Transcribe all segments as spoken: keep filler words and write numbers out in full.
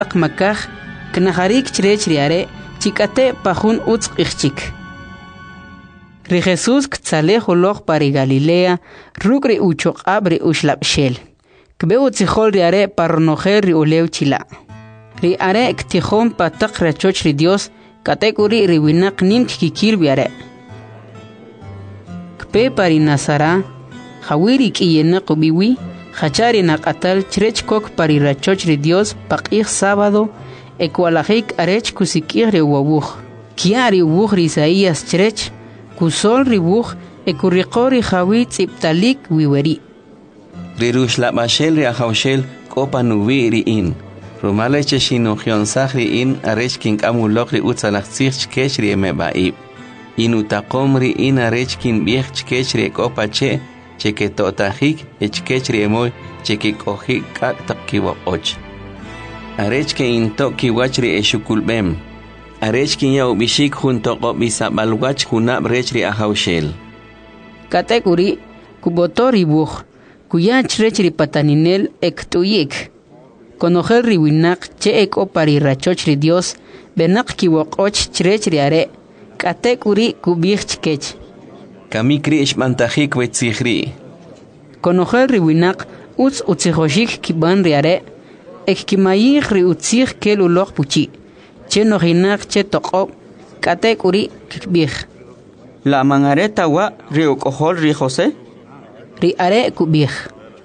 makaj knaharik chrech riare chikate pajun utz ichchik. Ri Jesús ktsale holog pari Galilea rugri uchok abri ushlapshel. Kbe utzihol riare parnojer ri ulew chila. Ri are ktihon patak rachoch ri Dios katekuri ri winak nim kikil biare. Kbe pari Nazara Hawiri kiyena kubiwi Hachari nakatal chrech kok pari rachoch ri Dios pakih sábado ekwalajik arech kusikir ri wabuj. Kiari ubuj ri Isaías chrech kusol ri buj ekurriqori hawi tziptalik wiweri. Ri rushlapashel ri ahawshel kopa nubi ri in. Rumale cheshinogion sahri in arech kinkamulok ri utzalachzich chkech ri emebaib. Inutakom ri in arech kin biech chkech ri kopa che cheke totajik echkech ri emoy cheke kohik kak takiwa och. Arech ke in toki wach ri eshukulbem. Arech kin ya ubishik junto ko bisabalwach junab rech ri ahawshel. Katekuri kubotori buj kuya chrech ri pataninel ektuyik. Konojel ri winak che eko pari rachoch ri Dios benak kiwok och chrech ri are. Katekuri kubich chkech. Kamikri ishmantajik wetzihri. Konojel ri winak utz utzihoshik kiban ri are. Ek kimayik ri utzih kelulok puchi. Che nojinak che tokop. Katekuri kikbich. La mangareta wa ri ukohol ri Jose? Ri are kubich.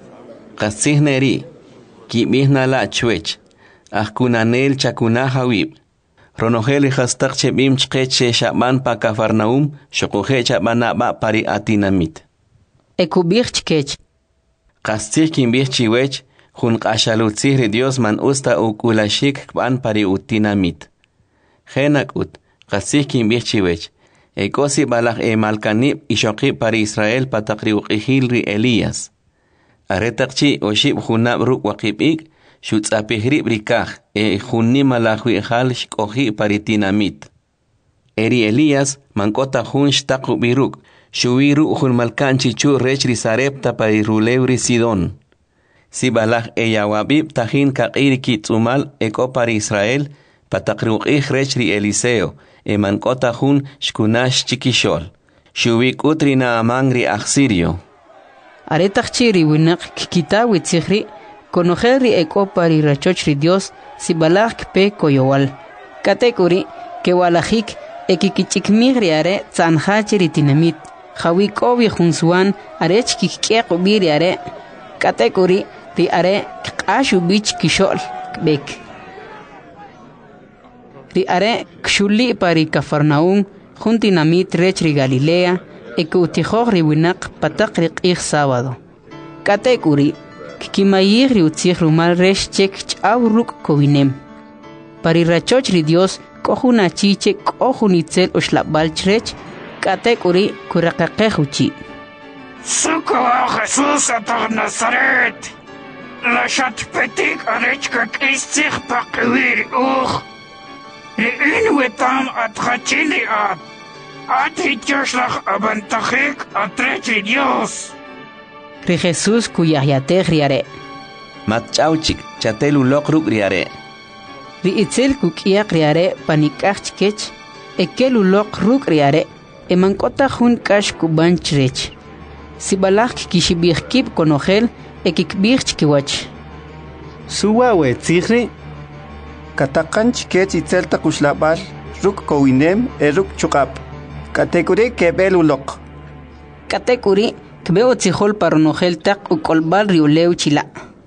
Qasihneri. Kibihna la chwech. Ahkunanel chakuna hawib. Ronojeli hastak chebim chkeche shaban pa Kafarnaum, shokuhe chabana ba pari atinamit. Ekubich chkech. Qastik kimbich chiwech, jun qashalutzihri Dios man usta ukulashik kban pari utinamit. Genak ut, qastik kimbich chiwech. Ekosi balak e malkanib ishoki pari Israel patakri uqihilri Elías. Aretakchi oshib junab ruk waqibik, Shutzapihri brikaj, e junni malajui hal shkoji paritinamit. Eri Elías, mankota jun shtaku biruk, shuiru jun malkanchi chu rechri sarepta parirulevri Sidon. Si balaj e yawabib tajin kakiri kitzumal eko pari Israel, patakruqih rechri Eliseo, e mankota jun shkunash chikishol. Shubik utri na amangri aksirio. Aretakchiri winak kikita witzihri, Konojeri eko pari rachoch ri Dios si balak pe koyowal. Katekuri ke walajik ekikichikmigri are tzanhachiri tinamit. Hawikobi junsuan arech kikiek ubiri are. Katekuri ri are kashu bich kishol bek. Ri are kshuli pari Kafarnaum juntinamit rech ri Galilea eke utijog ri winak patak ri qih sábado. Katekuri Kimayir ri utzih rumal resh chek chaw ruk kovinem. Pari rachoch ri Dios kohuna chiche kohunitzel ushlabal chrech katekuri kurakaqehuchi. Suko Jesús atar Nazaret. La chat petik arech kak istzih pakwir uch. Ri inwetam atrachili at. At hitjoshlach abantachik atrech ri Dios. Ri Jesús kuyayatej riare. Matchauchik, chatelu lokruk riare. Ri itzel kukiak riare panikach chkech, ekelu lokruk riare, emankota jun kash kuban chrech. Si balak kishibirkib konojel, ekikbir chkiwach. Suwa we tzihri? Katakan chkech itzel takushlabal, ruk kowinem e ruk chukap. Katekuri kebelu lok. Katekuri Kbeo tzihol paronojel tak ukolbal riuleu chila.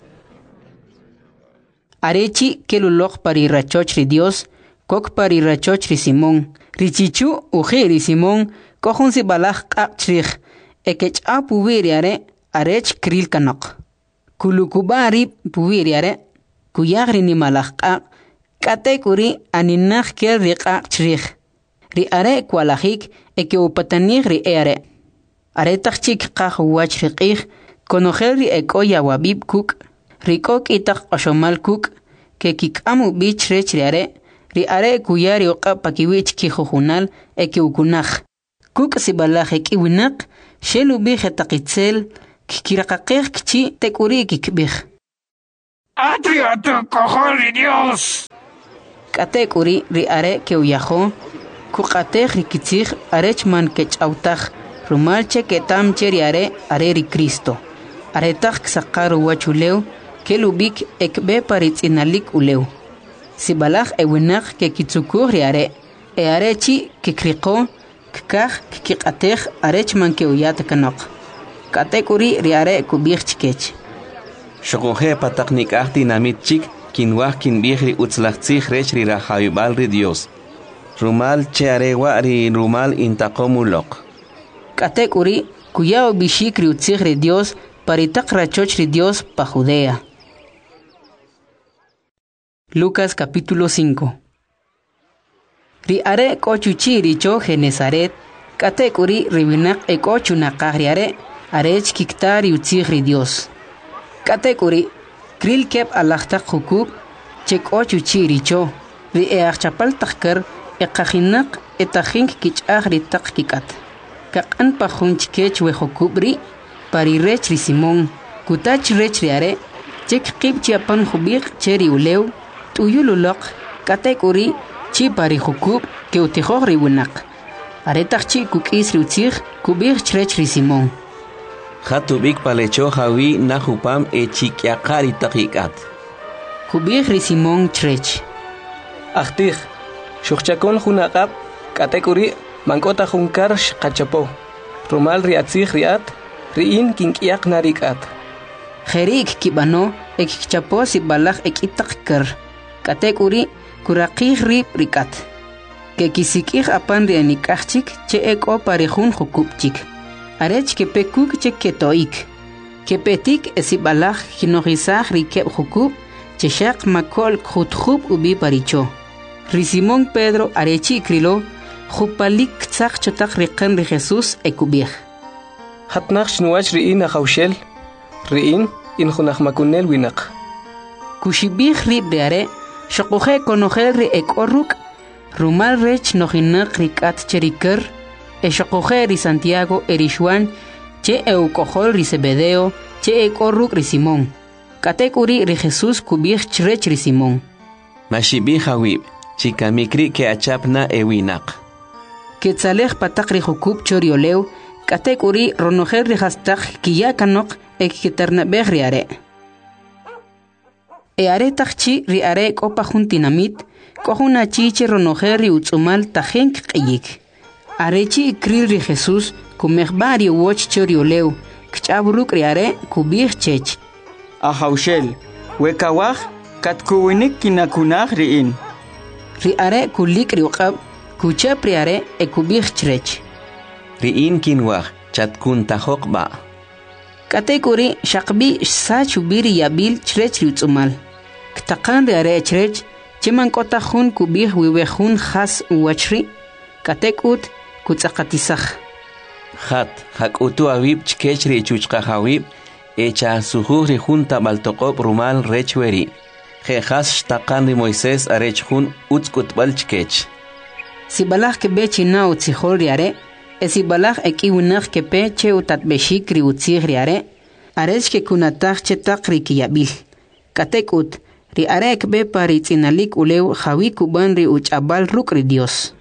Arechi kelulok pari rachoch ri Dios, kok pari rachoch ri Simón. Richichu uji ri Simón, kohun si balaj kak chrich, ekech a pubiri are, arech kril kanok. Kulukubari pubiri are, kuyagri ni malaj kak, katekuri aninach kel ri kak chrich. Ri are kwalajik eke upatanig ri eare. Aretachik qaj wach riqih, konojel ri eko yawabib kuk, rikok itak ashomal kuk, ke kikamu bich rech ri are, ri are kuyari oqa pakiwich kijujunal eke ukunaj. Kuk si balaj eki winak, shelu bije takitzel, kikirakaqih kchi tekuri kikbih. Atrio tu cojol Dios. Katekuri ri are ke uyajo. Kukate rikitzig arechman kechautaj. Rumalche ketam cheri are are ri Cristo. Aretak ksakaru wachuleu. Kelubik ekbe paritz inalik uleu. Sibalach ewinak ke kitsukur ri are. E arechi ke kriko. Kikah kikatej arechman ke uyat kanok. Katekuri ri are kubich chikech. Shokoje pataknik ahti namit chik. Kinwah kin bihri utzlachtzig rech ri rahayubal ri Dios. Rumal che arewa ri rumal intakomulok. Katekuri kuyao bishik ri utzig ri Dios paritak rachoch ri Dios pa Judea. Lucas capítulo cinco. Ri are kochuchi richo Genesaret. Katekuri ribinak e kochunakah ri are arech kiktar ri utzig ri Dios. Katekuri Kril kep alachtak hukub, chek ochu chiricho, ri e achapal takkar, e kahinak e tahink kich agri tak kikat. Kak an pahun chikech we hukub ri, pari rech ri Simon, kutach rech ri are, chek kib chiapan hubik cheri uleu, tuyululok, katek uri, chi pari hukub, ke utihoh ri winak. Aretak chi kukis ri utzig, kubik chrech ri Simon. Hatubik palecho hawi nahupam e chikyakari takikat. Kubik ri Simon chrech. Achtich, shukchakon hunakap, katekuri, mankota hunkar shkachapo. Rumal riatzig riat, riin kinkyak narikat. Jerik kibano, ekikchapo si balak ekitakkar. Katekuri, kurakih rip rikat. Kekisikih apan rianikachik, che eko parihun hukupchik. Arech que pekuk che ketoik. Que petik esibalach hinorizach rikeb hukub, che shak makol khutkhub ubi paricho. Risimón Pedro arechi krilo, hupalik tzach chotak riken ri Jesús ekubich. Hatnach shnuach riin achaushel, riin in hunach makunel winak. Kushibich rib reare, shokuhe konogel ri ekorruk, rumal rech nohinak rikat cheriker, Eshokoje ri Santiago erishwan, che eukohol ri Zebedeo, che ekorruk ri Simón. Katekuri ri Jesús kubich chrech ri Simón. Mashibi hawib, chikamikri ke achapna ewinak. Ketzalej patak ri hukub chorioleu, katekuri ronojer ri hastak kiyakanok ekiternabej ri are. E are takchi ri are kopa juntinamit, kohuna chiche ronojer ri utzumal tajenk qiyik. Arechi kril ri Jesús kumehbari woch chorioleu, kchaburuk ri are kubich chech. Ahaushel, wekawah katkuwinik kinakunah riin. Ri are kulik ri uqab, kuchap ri are e kubich chrech. Riin kinwah, chatkun tahokba. Katekuri shakbi sachubiri yabil chrech ri utzumal. Ktakan ri are chrech, chiman kota hun kubich wiwehun khas uwachri. Katekut kutzakatisach. Hat, hakutu awib chkechri chuchka hawib, echa suhuri junta baltokop rumal rechweri. Jejas shtakan ri Moisés arechjun utskut balchkech. Sibalach kebe china utzihol riare, esibalach ekiwinach kepe che utatbeshik ri utzih riare, arech ke kunatach chetak ri kiyabil. Katekut, ri are kebe paritzinalik uleu hawi kuban ri uchabal ruk ri Dios.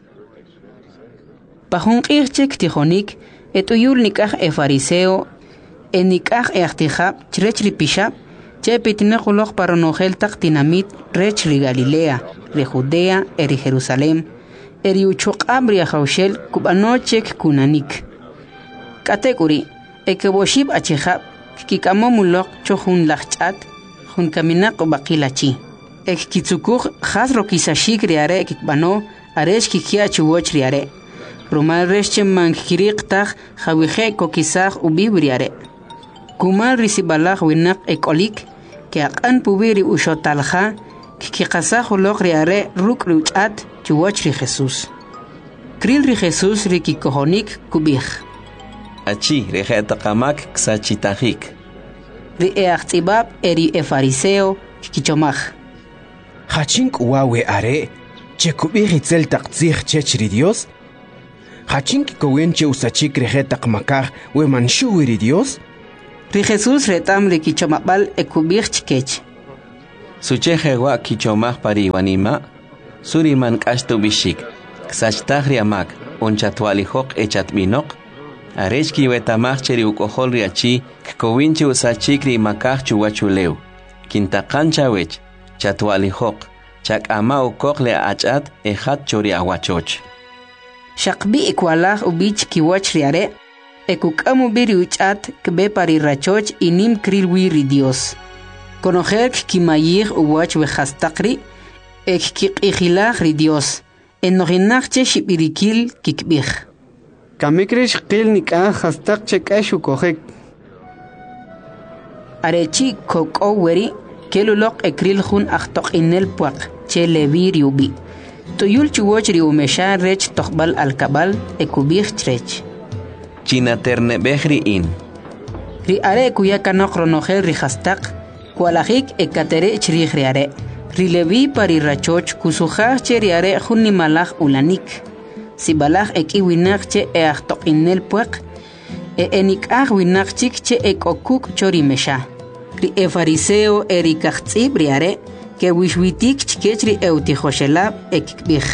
Pahun qirchek tijonik, etuyul nikaj e fariseo, e nikaj e achtijab, chrech ri pishab, che pitinakulok paronogel tak tinamit, rech ri Galilea, ri Judea, e ri Jerusalem, e ri uchokab ri ajaushel, kubanochek kunanik. Katekuri, e keboshib achijab, kikamomulok chohun lachchat, hun kaminak bakilachi. E kitsukuj has rokisashik riare kikbano, arech kikia chuwoch riare. Rumal resche mankirik tak hawije kokisaj ubibriare. Kumal risibalaj winak ekolik, que akan pubiri ushotalja, kikasaj ulok riare ruk ruchat chuwoch ri Jesús. Kril ri Jesús rikikohonik kubij. Achi rejetakamak ksachitahik. Ri eachtzibab eri e fariseo kichomaj. Hachink uawe are, che kubij itzel taktzij chech ri Dios? Hachink kowenche usachik rejetak makar we manshuwi ri Dios? Ri Jesús retam ri kichomabal e kubij chikech. Suchejewa kichomaj pari wanima, suriman kashtu bishik, ksachtajri amak, onchatwalijoq echatminok, arechki wetamaj cheri ukoholri achi, kkowinchi usachikri makaj chuwachuleu, kintakancha wech, chatwalijoq, chak ama ukok le achat ejat chori awachoch. Shakbi ikwalaj ubich kiwach riare, ekukamu biri uchat kbe pari rachoch inim krilwiri Dios. Conocer kimayir uwach wejastakri, ek kikijilaj ri Dios, enojinachche shibirikil kikbij. Kamikrish qil nikah hastak chekashu kohek. Arechi koko weri, kelulok ekril hun achtok inel puak, che levir yubi. Toyul chuwoch ri umesha rech tokbal alkabal ekubij trech. China terne behri in. Ri are kuyakanok ronojer ri hastak, kualajik ekatere chrij riare. Ri levi pari rachoch kusujaj che riare junni malaj ulanik. Si balaj eki winak che e achtok inel puak, e enik aj winak chik che ek okuk chori mesha. Ri e fariseo e ri kachtzib riare, que wishwitik chkechri eutijoshelab ekikbij.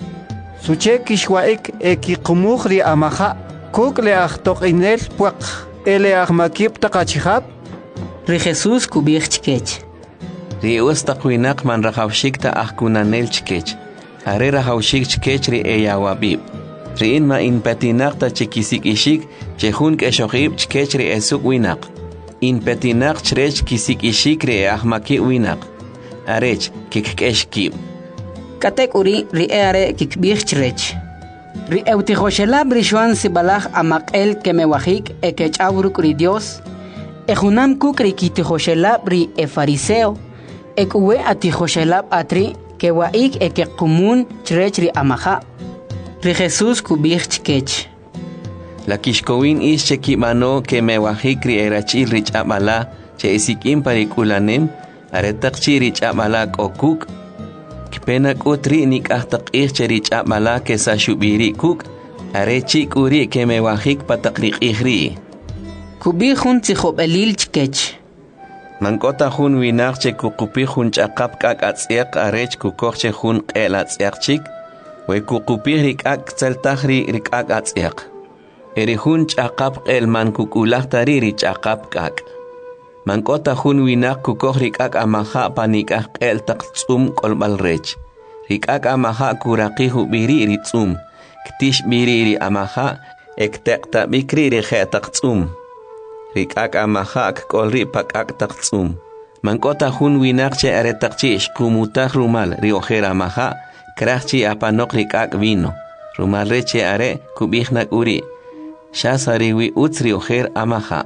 Suche kishwaik ekiqumuj ri amaja, kuk le achtok inel puak, ele ahmakib takachihab. Ri Jesús kubij chkech. Ri ustaqwinak man rajawshikta ajkunanel chkech. Are rajawshik chkech ri eyawabib. Ri inma inpetinaqta chikisik ishik, chejun keshoqib chkech ri esuk winak. Inpetinaq chrech kisik ishik ri ahmaki winak. Arech kikkeshkib. Katek uri ri are kikbij chrech. Ri eutijoshelab rishuan si balaj amak'el kemewajik ekechawruk ri Dios. Ejunam kuk ri kitijoshelab ri e fariseo. Ekuwe atijoshelab atri kewaik ekekumun chrech ri amaja. Ri Jesús kubij chkech. La kishkowin ish chekimano kemewajik ri erachil ri ch'abala che isikim parikulanem aretak chi ri ch'abala k'okuk. Kpena k'utri nik'ajtaq ij che ri ch'abala kesashubiri kuk arechi k'uri kemewajik pataq ri q'ij ri. Kubij jun tzijob'elil chkech. Mankota jun winak che kukupi jun ch'aqap k'ak atz'eq arech kukoj che jun q'el atz'eq chik, we kukupi ri k'ak tzeltaj ri ri k'ak atz'eq. Eri jun ch'aqap q'el man kukulaj tari ri ch'aqap k'ak. Mankota jun winak kukoj ri k'ak amaja panik'aj q'el taq tz'um k'olb'al rech. Ri k'ak amaja kuraqij ubiri ri tz'um, ktix biri ri amaja ekteqtab'ik ri ri je'taq tz'um. Ri k'ak amaja k'olri pa k'ak taq tz'um. Mankota jun winak che aretaq chi xkumutaj rumal ri ojer amaja, kraj chi apanoq ri k'ak vino. Rumal re che are kubij nak uri. Shasariwi utz ri ojer amaja.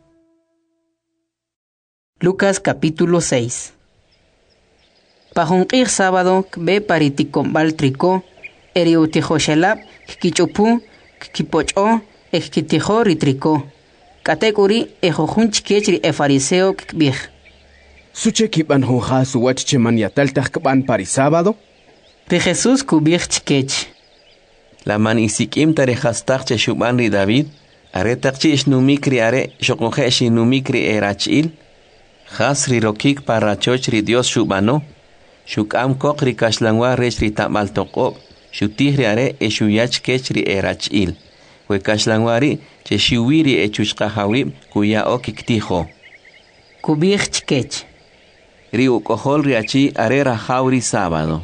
Lucas capítulo seis. Pajunqij sábado kbe paritikombal triko, eriutijoshelab kichupu, kipocho, ekitijo ri triko. Katekuri ejojun chkech ri e fariseo kbij. Suche kiban honja su wach che man yataltaj kban pari sábado? Ri Jesús kubij chkech. La man isikim tare hastaj che shuban ri David, aretaq chi ishnumikri are shokonje shinumikri erachil, Has ri rokik parachoch ri Dios shubano, shukam kok ri kashlangwa rech ri tamal toqob, shutih ri are e shuyach kech ri erachil, we kashlangwari che shiwiri e chushqahawib kuya okiktijo. Kubij chkech. Ri ukohol ri achi are rajauri sábado.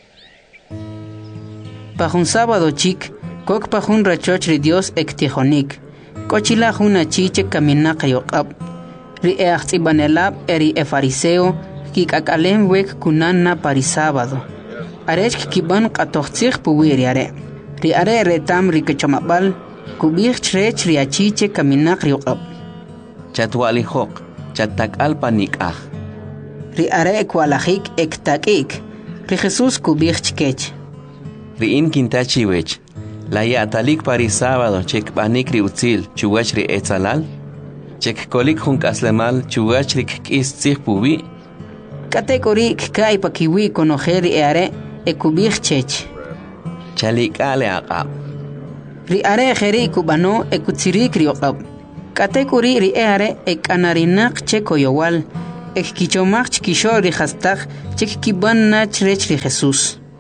Pajun sábado chik, kok pajun rachoch ri Dios ektijonik, kochila jun achiche kaminak yoqab. Ri e achzibanelab eri e fariseo, kikakalem wek kunana pari sábado. Arech kiban qatochtzig puwiri are. Ri are retam ri kechamabal, kubij chrech ri achiche kaminak yoqab. Chatwalijok, chatakal panikaj. Ri are kualajik ektakik, ri Jesús kubij chkech. Ri in kintachi wech, la yatalik pari sábado chek panik ri utzil chuwach ri etzalal, chek kolik jun kaslemal chuwach ri kis tzig pubi. Katekori kai pakiwi konojer e are e kubij chech. Chalik ale aqab. Ri are jeri kubano e kutzirik ri oqab. Katekori ri e are e kanarinak che koyowal, ekkichomach chikisho ri hastaq chikkibanna chrech ri Jesús.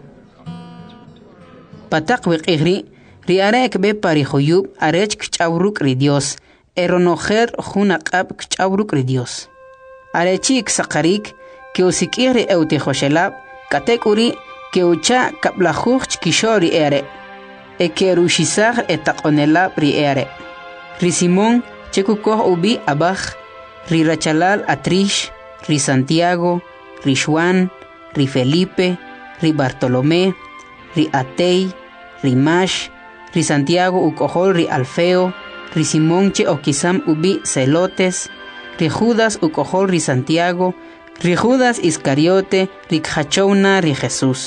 Patak wiqihri ri arek be pari huyub arech kchawruk ri Dios. Eronojer junaqab kchawruk ri Dios. Arechik saqarik que usikiri euti joshelab katekuri que ucha kaplajuj chikishori ere. E que rushizar etaqonelab ri ere. Ri Simón chekukoh ubi abaj, ri Rachalal Atrish, ri Santiago, ri Juan, ri Felipe, ri Bartolomé, ri Atei, ri Mash, ri Santiago ukohol ri Alfeo, ri Simón che okisam ubi Celotes, ri Judas ukohol ri Santiago, ri Judas Iscariote, ri Kachowna ri Jesús.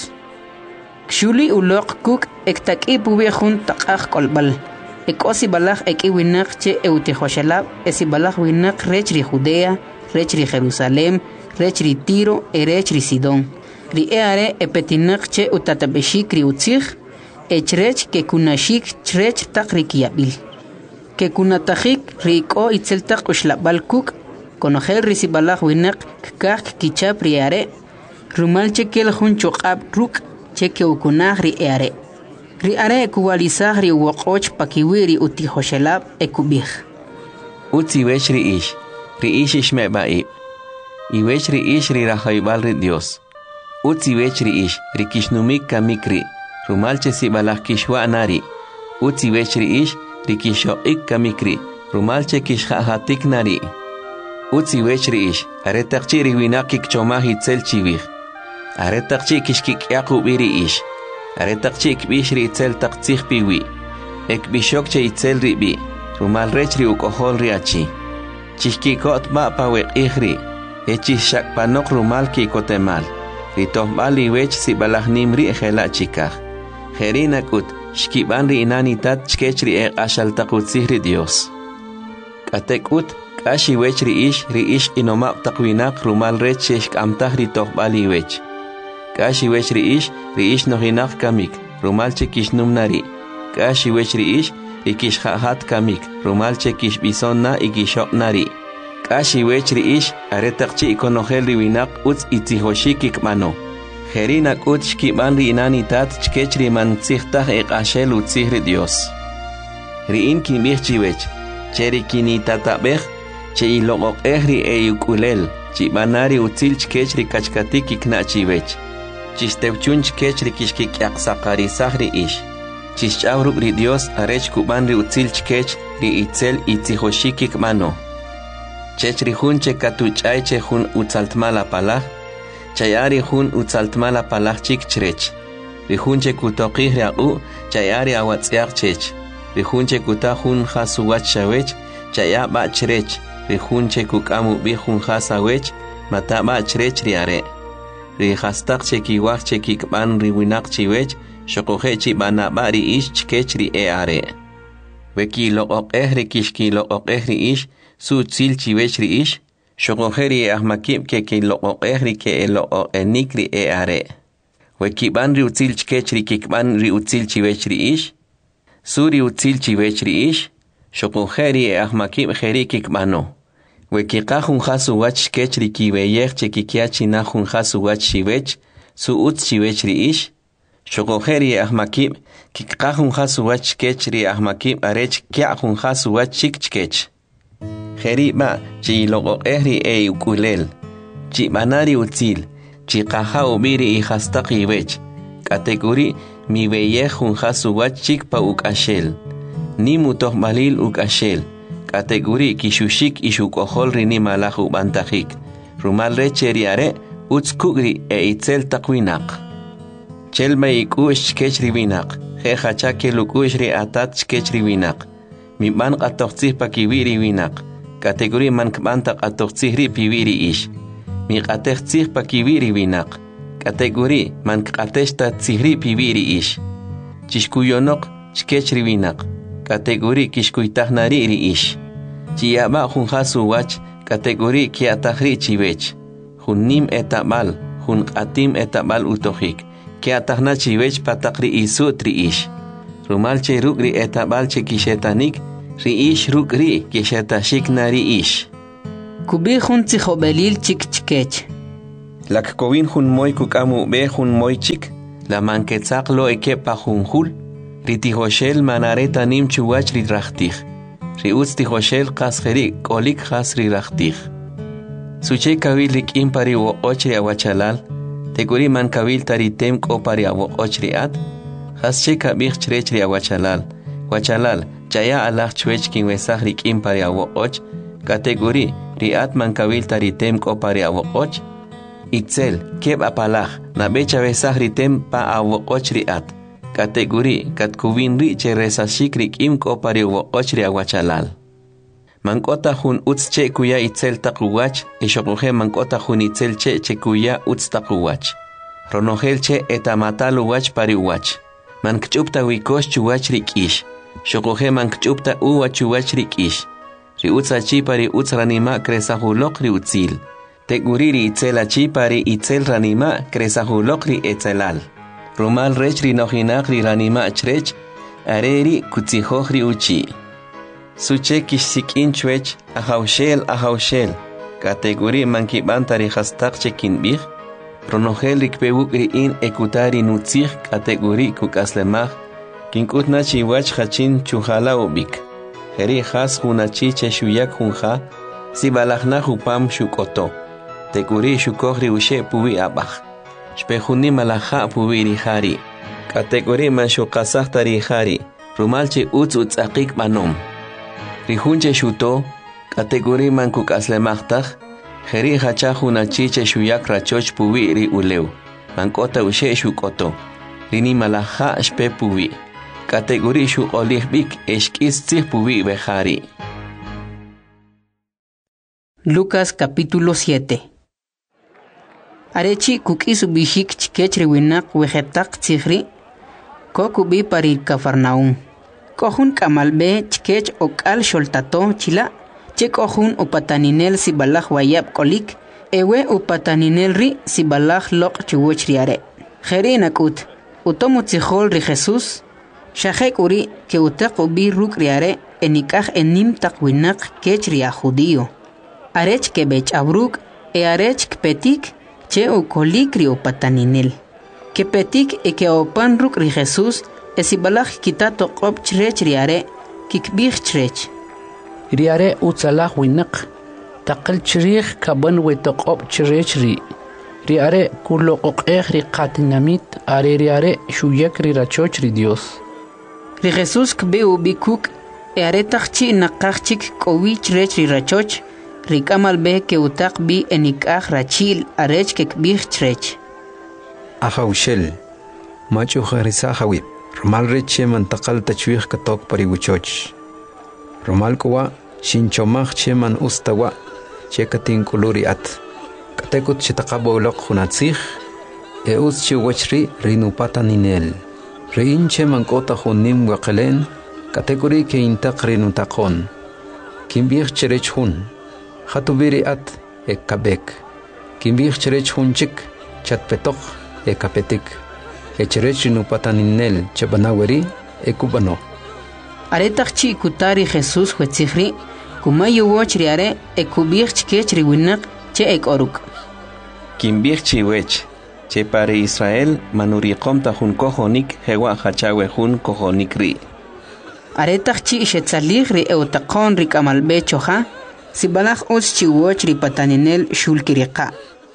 Kshuli ulok kuk ektak ipubi jun taqaj kolbal. Ek osi balaj ek iwinak che euti joshelab, esi balaj winak rech ri Judea, rech ri Jerusalem, rech ri Tiro, e rech ri Sidón. Ri eare epetinak che utatabeshik ri utzich, echrech ke kunashik chrech tak ri kiabil. Que kunatajik rico itzeltak ushlabal kuk, conojel risibalaj winak kak kichap riare, rumal chekel jun chokab ruk, cheke ukunaj riare. Riare kuwalizaj ri wokoch pakiwiri uti joshelab ekubij. Utsi wech ri ish, ri ish ishme baib. I wech ri ish ri rajaibal ri Dios. Utsi wech ri ish, ri kishnumik kamikri, rumal chesibalaj kishwa nari. Utsi wech ri ish, rikisho ik kamikri, rumalche kishhahatik nari. Utsi wechri ish, aretakchi riwinaki kchomahi tzel chivich. Aretakchi kishkik yakubiri ish. Aretakchi kbishri itzel taktsich piwi. Ek bishokche itzel ribi, rumal rechri ukohol riachi. Chishkikot ma pawek ihri, echis shakpanok rumal ki kotemal. Ritohbali wech si balahnim ri ejela chikaj. Jerinakut, shkiban ri inanitat chkechri e ashal takutzihri Dios. Katekut, kashi wech ri ish, ri ish inomap takwinak rumal rech sheshk amtah ri tohbali wech. Kashi wech ri ish, ri ish nohinak kamik, rumal chekish numnari. Kashi wech ri ish, ri kish hahat kamik, rumal chekish bisonna igishok nari. Kashi wech ri ish, aretakchi ikonohel ri winak utz itzihoshikik mano. Jerinak ut shkiban ri inanitat chkechri man tsihtah ek ashel utzihri Dios. Ri in kimich chiwech, cheri kinitatabech, che ilogok ehri e yukulel, chibanari utzil chkechri kachkatik ikna chiwech. Chistevchun chkechri kishkik yaksakari sahri ish. Chischawruk ri Dios arech kuban ri utzil chkech ri itzel itzihoshikik mano. Chechri hun che katuchay che hun utzaltmala palah, chayari hun utzaltmala palach chik chrech. Rihunche kutoqih riaqu, chayari awatsiaq chech. Rihunche kutahun hasuwach shawech, chaya ba chrech. Rihunche kukamu bihun hasawech, mata ba chrech riare. Rihastaq chekiwach chekikban riwinak chiwech, shokohe chibana ba ri ish chkech ri e are. Weki loqoq eh rikishki loqoq eh ri ish, su tzil chiwech ri ish, shokoheri ahmakib ke ke loqoq eh ri ke loqoq enik ri e are. Wekiban ri utzil chkech ri kikban ri utzil chiwech ri ish, suri utzil chiwech ri ish, shokoheri ahmakib heri kikbano. Wekikahun hasu wach chkech ri kiweyech chekikiachi nahun hasu wach chiwech, su utz chiwech ri ish, shokoheri ahmakib kikahun hasu wach chkech ri ahmakib arech kiahun hasu wach chik chkech. Heri ba chi loqoq ehri e ukulel, chi banari utzil, chi qaha ubiri i hastaqi wech, kategori mi weyeh hun hasu wach chik pa ukashel, ni mutoh malil ukashel, kategori kishushik ishukohol rini malahu bantajik, rumal recheriare utz kugri e itzel takwinak. Chelma ikush chkech riwinak, he hachake lukush ri atat chkech riwinak, mi ban qatoqtzih pa kiwiri winak, kategori man kbanta qatoqtzih ri piwiri ish, mi qatejtzih pa kiwiri winak, kategori man qateshta tzihri piwiri ish, chishkuyonok chkech ri winak, kategori kishkuytahnari ri ish, chiyaba hun hasu wach, kategori kiatahri chiwech, hun nim etabal, hun qatim etabal utohik, kiatahna chiwech patakri isutri ish, rumalche rukri etabal che kishetanik, ri ish rukri kishetashik nari ish. Kubi jun tzihobelil chik chikech. Lak kovin jun moy kukamu be jun moy chik. La manquetzak lo ekepa junjul. Ritijoshel manareta nim chuwach ridrachtij. Riutz tijoshel kasjeri kolik has ridrachtij. Suche kawil lik impari wo ochri awachalal. Teguri man kawil taritem kopari awo ochri ad. Hasche kabich chrechri awachalal. Wachalal, chaya alach chwech kin wesach lik impari awo och. Kategori, riat man kawil taritem kopari awo och. Itzel, keb apalach, na becha besach ritem pa awo och riat. Kategori, kat kuvin ri che resashik rik im kopari awo och ri awachalal. Mankota jun utz che kuya itzel takuwach, eshokuhe mankota jun itzel che che kuya utz takuwach. Ronogel che etamatal uwach pari uwach. Mankchupta wikosh chuwach rikish. Shokuhe mankchupta uwa chuwach rikish. Ri utza chi pari utz ranima kresahulok ri utzil. Teguri ri itzel achi pari itzel ranima kresahulok ri etzelal. Rumal rech ri nojinak ri ranima chrech, areri kutzihoj ri uchi. Suche kishsikin chwech, ahaushel, ahaushel. Kategori mankibantari hastak chekin bih. Ronogel rikpewuk ri in ekutari nutzih kategori kukaslemach. Kinkutna chiwach hachin chuhala ubik. Heri has hunachi che shuyak hunja. Sibalachna hupam shukoto. Teguri shukogri ushe puwi abach. Shpehuni malaha puwi rihari. Kategori man shukasach tarihari. Rumalche utz utz akik manom. Rihunche shuto, kategori man kukaslemachtaj, jeri hacha hunachiche shuyak rachoch puwi ri uleu, mankota ushe shukoto, rini malaha shpe puwi, kategori shu olihbik eshkis tzih puwi bejari. Lucas capítulo siete. Arechi kukis ubishik chikech riwinak wejetak tzihri, kokubi parir Cafarnaum. Kohun kamalbe chikech okal sholtato chila, che kohun upataninel sibalach wayab kolik, ewe upataninel ri sibalach lok chuwoch riare. Jeri nakut, utomu tzihol ri Jesus, shahek uri ke utak ubi ruk riare, enikaj enim takwinak kech ria judío. Arech ke bech abruk, e arech kpetik, che ukolik ri upataninel. Ke petik e ke opan ruk ri Jesus, esibalach kitato qob chrech riare, kikbich chrech. Riare utsalah winak, taqal chrich kaban wetoqob chrech ri. Riare kulo qoqeh ri qatinamit, are riare shuyak ri rachoch ri Dios. Ri Jesus kbe ubikuk, e are takchi nakachik kowi chrech ri rachoch, ri kamal be ke utak bi enikach rachil arech kikbich chrech. Ahaushel, machu kharisa hawib. Romal reche mantakal tachwih katok pariwuchoch. Romal kuwa shinchomach cheman ustawa chekatin kuluri at. Katekut chitakabo lok hunatzich e us chiwachri rinupata ninel. Rein cheman kota hunim wakelen katekuri ke intak rinutakon. Kimbich cherech hun. Hatubiri at e kabek. Kimbich cherech hun chik chatpetok e kapetik. Echerech no pataninel chabanaweri ekubano. Aretakchi kutari Jesus huetzihri, kumayo wochriare ekubich chkechri winak che ekoruk. Kimbich chiwech, che pare Israel manuriqom tahun kohonik hewa hachawe hun kohonik ri. Aretakchi shetzalig ri eutaqon ri kamalbe choja, sibalach os chiwoch ri pataninel shulkiriqa.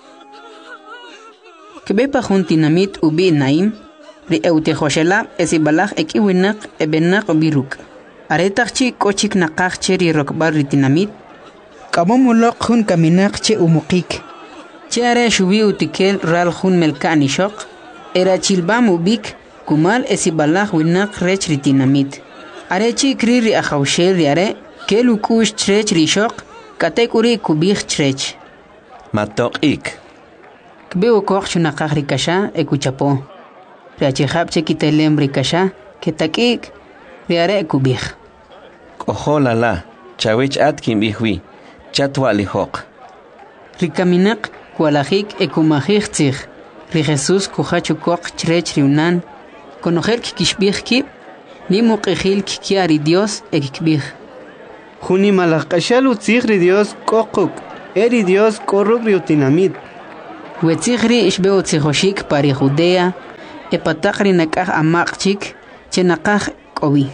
Kebepa juntinamit ubi naim, ri eutejoshela esibalach ekiwinak ebenak biruk. Aretakchi kochik nakachche ri rokbar ritinamit, kabomulok jun kaminak che umukik. Che are shubi utikel ral jun melkani shok, era chilbam ubik, kumal esibalach winak rech ritinamit. Arechi kri ri ahaushel ri are, kelukush chrech ri shok, katekuri kubich chrech. Matok ik. Kbeo koch chunakach rikasha ekuchapo. Riachihab chekitelem rikasha ketakik riare ekubich. Koho lala, chawech atkin bihwi, chatwa lihok. Rikaminak kualajik ekumajik tzig. Ri Jesus kuhachu koch chrech riunan. Konojer kikishbich kip, ni muqijil kikiari Dios ekikbich. Juni malakashal utzig ri Dios kokuk. Eri Dios korruk riutinamit. Wetzigri ishbeo tzijoshik pari Judea, epatakri nakaj amakchik, chenakaj kobi.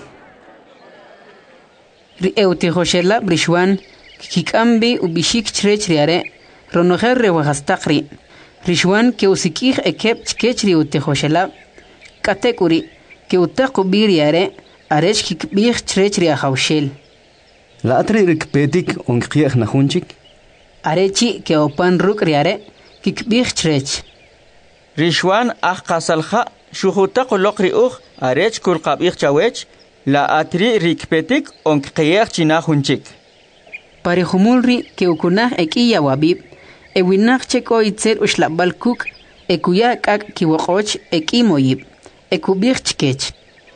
Ri eutijoshela brishwan, kikambi ubishik chrech riare, ronojer rewahastakri. Rishwan ke usikij ekep chkechri utijoshela, katekuri, ke utakubi riare, arech kikbij chrech riahaushel. La atri rikpetik onkiej nahunchik. Arechi ke opan ruk riare, kikbij chrech. Rishwan ah qasalha shuhuta qoloqri uj arech kulqabij chawech la atri rikpetik onkiej chinahunchik. Parejumulri ke ukunaj ekiya wabib, ewinaj cheko itzer ushlabal kuk, ekuya kak kiwoqoch ekimoyib, ekubij chkech.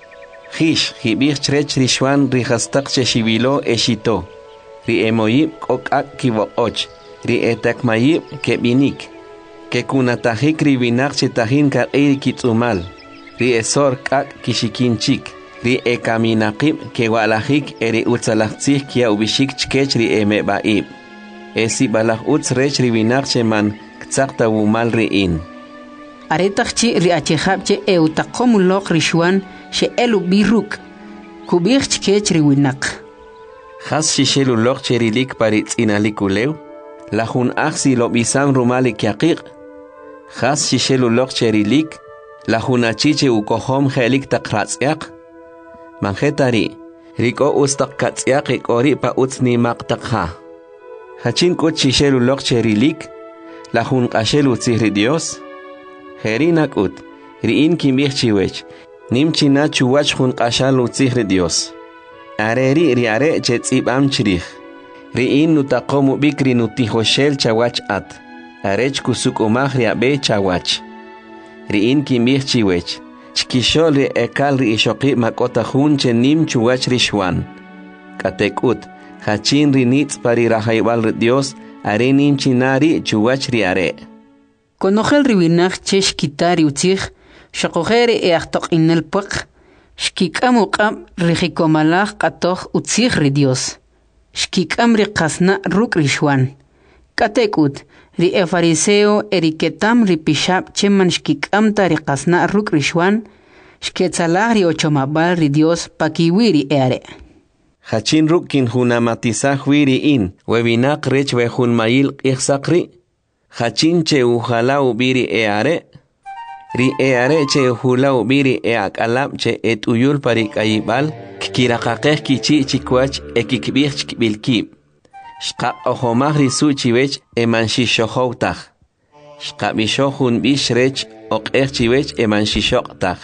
Hish, hibir chrech rishwan rihastak cheshibilo eshito. Ri emoyib kokak kiwoqoch, ri etakmayib kebinik. Ke kunatajik ribinak chetahin ka eri kitsumal. Ri esor kak kishikinchik. Ri ekaminakib ke walajik eri utzalachtzih kia ubishik chkech ri emebaib. Esi balaj utz rech ribinak cheman ktsakta wumal riin. Aretakchi ri achejabche eutakomulok rishwan she elu biruk. Kubij chkech riwinak. Has shishelu lok cherilik paritz inalikulew. La jun aksi lo bisam rumali kiaqiq. Has shishelu lok cherilik. La jun achiche ukohom helik takratziak. Manjetari. Riko ustak katziak ikori pa utsni maktakha. Hachin kut shishelu lok cherilik. La jun kashelu tzihri Dios. Herinak ut. Riin kimbih chiwech. Nimchina chuwach jun kashalu tzihri Dios. Areri riare chetzib am chirich. Riin nutakomu bikri nutihoshel chawach at. Arech kusuk umach riabe chawach. Riin kimbih chiwech. Chkishol ri ekal ri ishoqi makota hun chenim chuwach rishwan. Katekut. Hachin rinitz pari rahaibal Dios. Arenim chinari chuwach riare. Konojel ribinach chesh kitari utzich. Shakojere e achtok inel puk. Shkikam uqam rihikomalach katoch utzich ri Dios. Shkikam ri qasna ruk rishwan. Katekut, ri e fariseo eriketam ri pishab cheman shkikam ta ri qasna ruk rishwan. Shketzalah ri ochomabal ri Dios pakiwiri eare. Hachin rukin hunamatizah wiri in, webinak rech wehun mayil ichsakri. Hachin che uhala ubiri eare. Ri eare che hula ubiri e akalab che et uyul parik ayibal, kikirakakeh kichi chikwach e kikbich chikbilkib. Shka ohomah risu chiwech e manshishohoutach. Shka bishohun bishrech okeh chiwech e manshishoktach.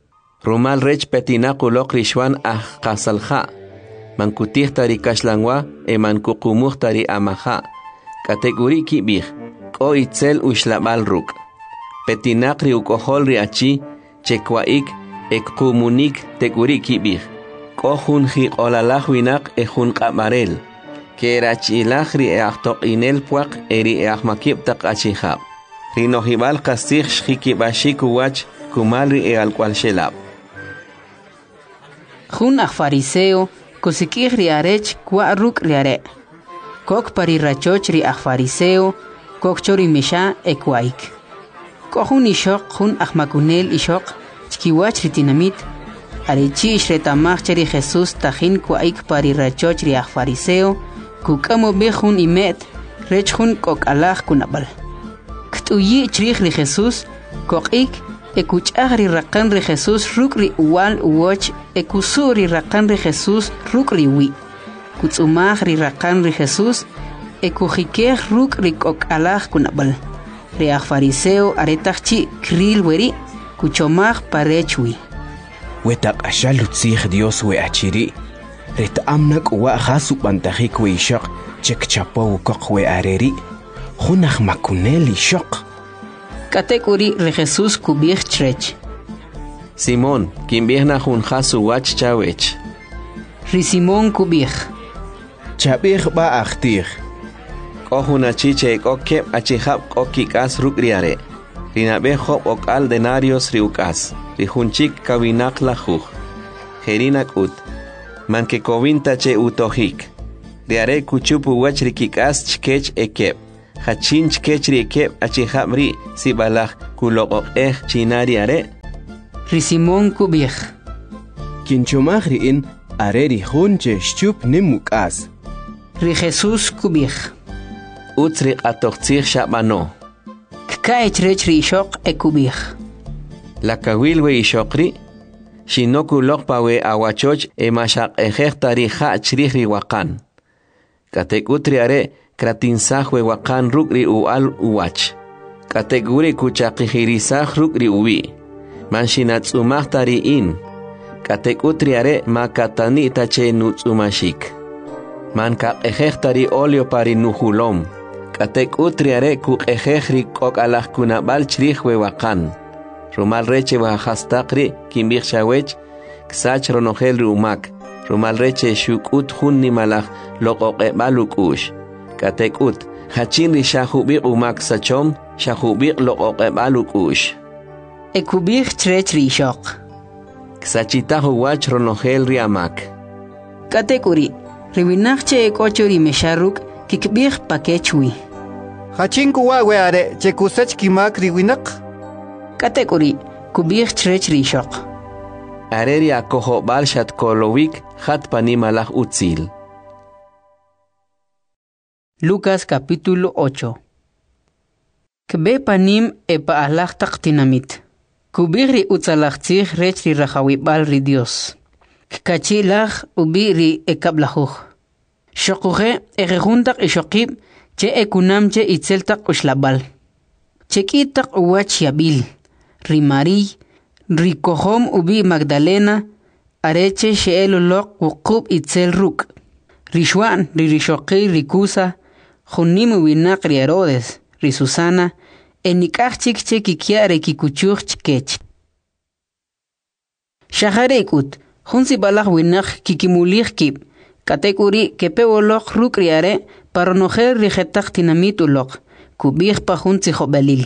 Rumal rech petinakulok rishwan ah kasalha. Mankutih tari kashlangwa e mankukumuh tari amaha. Kategori kibih, ko itzel ushlabal ruk. Petinakri ukohol riachi, chekwaik, ekumunik teguri kibih. Kohun hi olalah winak e hun kamarel. Kerachilahri e achtok inel puak eri e ahmakib tak achihab. Rinohibal kasih shikibashiku wach kumalri e alqual shelab. Hun ah fariseo, kusikih riarech kwa ruk riare. Kok pari rachoch ri ah fariseo, kok chori misha e kwaik. Kohun ishok hun ahmakunel ishok chkiwach ritinamit. Arechi ishretamach cheri Jesus tajin kwaik pari rachoch ri ah fariseo, kukamo behun imet, rech hun kok alah kunabal. Ktuyi chrich ri Jesus, kokik, ekuchah ri rakan ri Jesus ruk ri uwal uwoch, ekusu ri rakan ri Jesus ruk ri wi. Kutsumah ri rakan ri Jesus, ekujikeh ruk ri kok alah kunabal. Ri ah fariseo aretachchi kril weri, kuchomah parechwi. Wetak ashalu tzih Dios we achiri. Reta amnak uwa khasu bantahik we ishok, chek chapo ukok we areri. Hunach makunel ishok. Katekuri re Jesus kubih chrech. Simón, kimbih na hun khasu wach chawech. Ri Simón kubih. Chabih ba akhtir. Kohuna chiche kokep achihab kokikas rukriare. Rinabe hop okal denarios riukas. Rihunchik kawinak lahuj. Herinak ut. Man que kovinta che utohik. riare kuchupu wach rikikas chkech ekep. Hachin chkech ri ekep achihamri si balach kuloqoq eh chinari are. Ri Simón kubij. Kinchomaj riin are ri hunche shchup nimukas. Ri Jesús kubij. Utsri atoqtzir shabano. Kkaech rech ri ishoq e kubij. La kawilwe ishokri. Shinoku lokpawe awachoch e mashaq ejektari ha chrih ri wakan. Katekutri are kratinsahwe wakan rukri ual uwach. Kateguri kuchaqihirisah rukri uwi. Manshinatsumahtari in. Katekutri are makatani tache nutsumashik. Manka ejektari olio pari nuhulom. Katekutri are kuk ejekri kok alah kunabal chrihwe wakan. Rumal reche wahastakri kimbir shawech ksach ronogel rumak. Rumal reche shukut hunni malach loqoqe balukush. Katekut hachin ri shahubir umak sachom shahubir loqoqe balukush. E kubij trech ri ishoq. Ksachita huwach ronogel ri amak. Katekuri riwinachche e kochori mesharuk kikbij pakechwi. Hachin kuwa we are chekusach kimak riwinak. Katekuri kubij trech ri ishoq. Areri akoho balshat kolowik hat panimalach utzil. Lucas capítulo ocho. Kbe panim e paalach taqtinamit. Kubiri utzalachtzich rech ri rachawibal ri Dios. Kachilach ubiri e kablajuj. Shokuje e rejuntak e shokib che e kunamche itzeltak ushlabal. Chekitak uwach yabil. Ri Mari, ri kohom ubi Magdalena, areche sheelolok wukub itzel ruk. Ri Shwan, ri rishoki ri Kusa, junim winak ri Herodes, ri Susana, enikach chikche kikiare kikuchuch chkech. Shaharekut, junsi balach winak kikimulich kib, katekuri kepewolok ruk riare, paronojer rijetak tinamitulok, kubich pa junsi jobalil.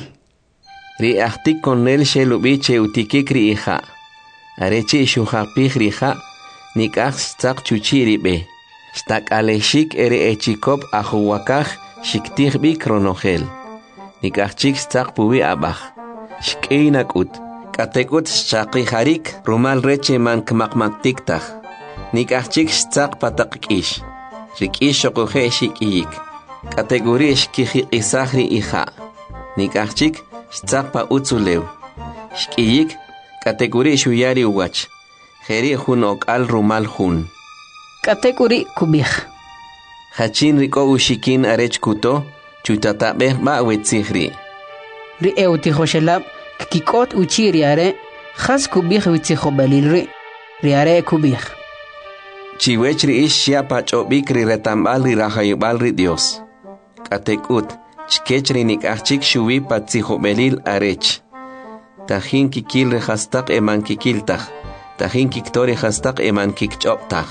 Ri ahtik konel shelubiche utikikri iha. Areche shuhapich riha, nikach stak chuchiri be. Stak aleshik ere echikop ahuwakach shiktich bi kronogel. Nikach chik stak puwi abach. Shkeinakut. Katekut shaki harik rumal reche man kmakmaktiktach. Nikach chik stak patakish. Rikish shokuhe shikiyik. Kategori shkihi isahri iha. Nikach chik Stzakpa utzulew. Shkiyik, kategori shuyari uwach. Jeri hun ok al rumal hun. Kategori kubij. Hachin riko ushikin arech kuto, chutatabeh ba wetzihri. Ri eutihoshelab, kikot uchiriare, has kubij witzihobalilri. Riare kubij. Chiwechri ish shiapach obik ri retambal ri rahayubal ri Dios. Katekut. Chkechri nikachik shuwi patzihobelil arech. Tajin kikil rehastak eman kikiltach. Tajin kiktori hastak eman kikchoptach.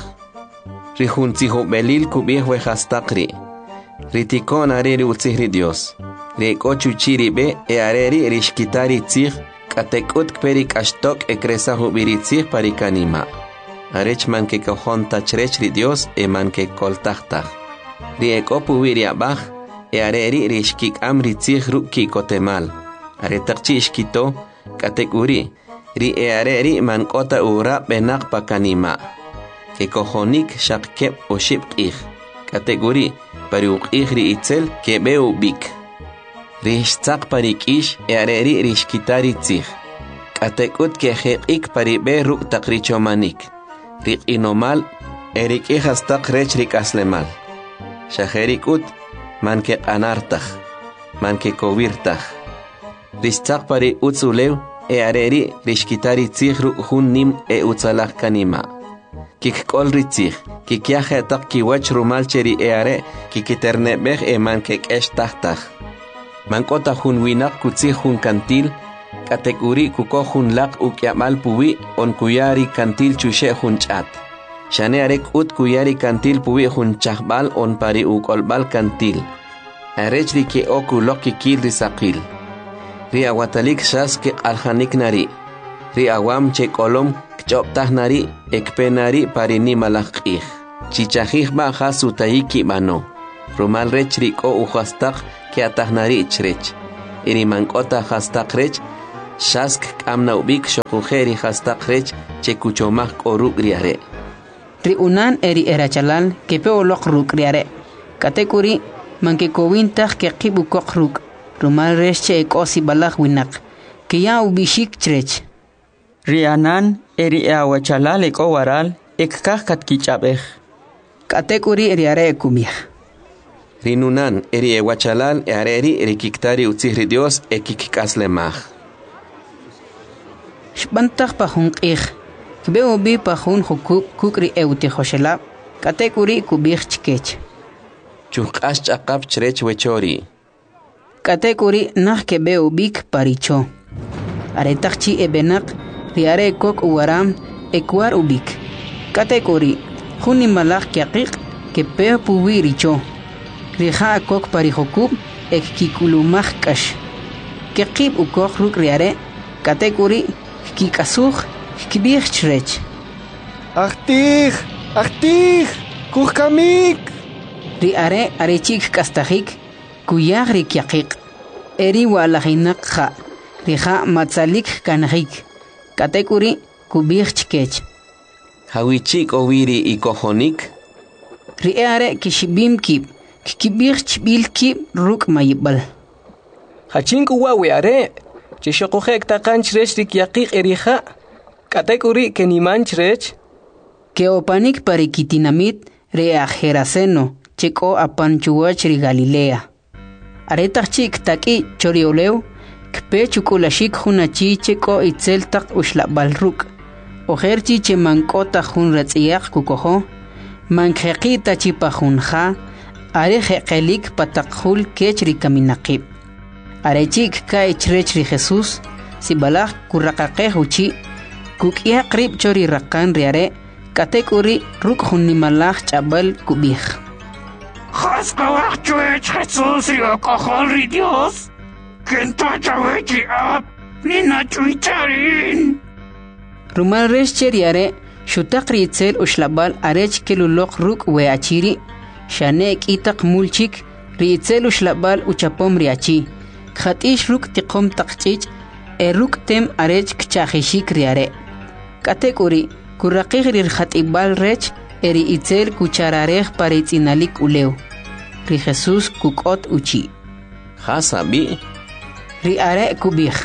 Rihun tzihobelil kubih wehastakri. Ritikon areri utzihri Dios. Rikochu chiri be e areri rishkitari tzih. Katekut kperik ashtok e kresahu biritzih parikanima. Arech man ke kohon tachrechri Dios eman ke koltachtach. Riekopu viriabach. E areri rishkik amri tzih ruki kotemal. Are takchi ishkito, kateguri. Ri e areri man kota ura benak pakanima. Ke kohonik shakkep o shipkih. Kateguri, pari ukih ri itzel ke beu bik. Rishtzak parik ish e areri rishkitari tzih. Katekut ke hekik pari be ruk takrichomanik. Rik inomal, erik ihastak rech rik aslemal. Shaherikut, man ke anartach, man ke kovirtach. Rishtzak pari utzulew, e areri rishkitari tzihru hun nim e utzalach kanima. Kik kol ritzich, kik yahetak kiwach rumalcheri e are, kikiternebech e man ke keshtach. Man kota hun winak kutzih hun kantil, kateguri kuko hun lak ukyamal puwi on kuyari kantil chushe hun chat. Shane arek ut kuyari kantil puwi hun chahbal on pari ukolbal kantil. Arechri ke oku loki kil risakil. Ri awatalik shas ke alhanik nari. Ri awam che kolom kchoptah nari ekpe nari pari ni malakih. chichajij ba hasu taiki bano rumal rech riko u hastak ke atahnari chrech iri mankota hastak rech shask kamna ubik shokujeri hastak rech chekuchomak oruk riare ri unan eri erachalal ke peolok ruk riare katekuri manke kowintaj ke qibu kokruk rumal resche ekosi balak winak ke ya ubishik chrech rianan eri awachalal eko waral ekkah katkichapej katekuri riare kumih rinunan eri ewachalal eareri rikiktari utzihri Dios ekikikaslemaj shbantaj pajunqij kbeo bi pajun hukuk kukri euti joshela katekuri kubij chkech chuqash chaqap chrech wechori katekuri nah kebeo bik paricho aretakchi ebenak riare kok uwaram ekwar ubik katekuri juni malak kyaqiq kepeo puwiricho riha kok parihokub ek kikulumaj kash kekib ukok ruk riare katekuri kikasuj kibij chrech Achtij, achtij, kujkamik. riare arechik kastajik kuyaj rikyaqiq eri walajinak ja riha matzalik kanajik katekuri kubij chkech hawichik owiri ikojonik riare kishibim kib kibij chbil kib ruk mayibal Hachinku wawe are. Chishokojek takan chrech rikyaqiq erija. Katekuri keniman chrech. que opanik parikitinamit reajeraceno chico apanchuach ri Galilea aretach chik taki chorioleu kpe chukulashik hunachi chico itzel tak ushlabalruk ojerchi che mankota hun ratziaq kukojo mankheqita chipajunja are jeqelik pataqhul kechri kaminaqib arechik kai chrech ri Jesús sibalaj kurraqaqej uchi kukia qrib chori raqan riare katekuri ruk hunimalaj chabal kubij Haskawak chuech Jesús rio cojon ri Dios. Kenta chawechi ap. Nina chuicharin. rumal resh riare shutak ritzel ushlabal arech kelulok ruk weachiri shanek itaq mulchik ritzel ushlabal uchapom riachi khatish ruk tiqom taqchich eruk tem arech kchajishik riare katekuri kurraqij rir khatibal rech eri itzel kuchararej paritzinalik uleu ri Jesús kukot uchi hasabi ri are kubij